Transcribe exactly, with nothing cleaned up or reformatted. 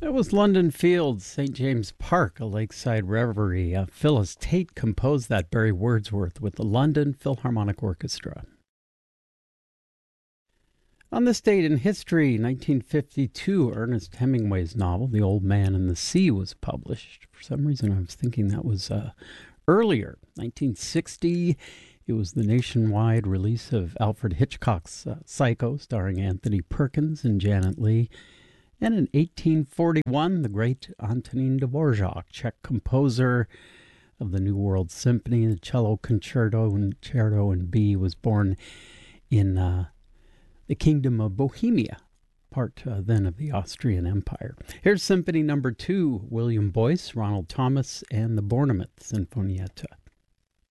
That was London Fields, Saint James Park, a lakeside reverie. Uh, Phyllis Tate composed that, Barry Wordsworth, with the London Philharmonic Orchestra. On this date in history, nineteen fifty-two, Ernest Hemingway's novel, The Old Man and the Sea, was published. For some reason, I was thinking that was uh, earlier. nineteen sixty, it was the nationwide release of Alfred Hitchcock's uh, Psycho, starring Anthony Perkins and Janet Leigh. And in eighteen forty-one, the great Antonin Dvorak, Czech composer of the New World Symphony, the cello concerto and concerto in B, was born in uh, the Kingdom of Bohemia, part uh, then of the Austrian Empire. Here's Symphony Number Two, William Boyce, Ronald Thomas, and the Bornemuth Sinfonietta.